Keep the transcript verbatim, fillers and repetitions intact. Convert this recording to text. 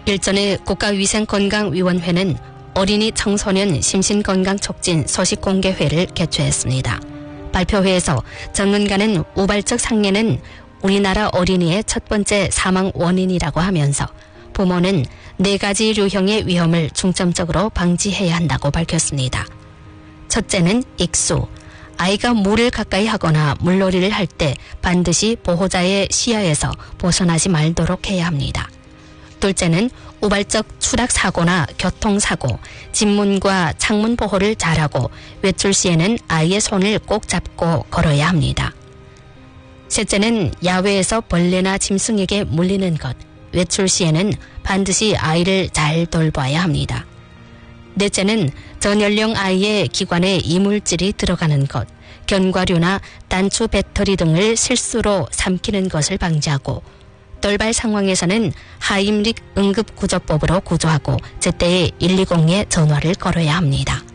일전에 국가위생건강위원회는 어린이 청소년 심신건강촉진 소식공개회를 개최했습니다. 발표회에서 전문가는 우발적 상해는 우리나라 어린이의 첫 번째 사망 원인이라고 하면서 부모는 네 가지 유형의 위험을 중점적으로 방지해야 한다고 밝혔습니다. 첫째는 익수. 아이가 물을 가까이 하거나 물놀이를 할 때 반드시 보호자의 시야에서 벗어나지 말도록 해야 합니다. 둘째는 우발적 추락사고나 교통사고, 집문과 창문 보호를 잘하고 외출 시에는 아이의 손을 꼭 잡고 걸어야 합니다. 셋째는 야외에서 벌레나 짐승에게 물리는 것, 외출 시에는 반드시 아이를 잘 돌봐야 합니다. 넷째는 전연령 아이의 기관에 이물질이 들어가는 것, 견과류나 단추 배터리 등을 실수로 삼키는 것을 방지하고 돌발 상황에서는 하임릭 응급구조법으로 구조하고 제때에 일이공에 전화를 걸어야 합니다.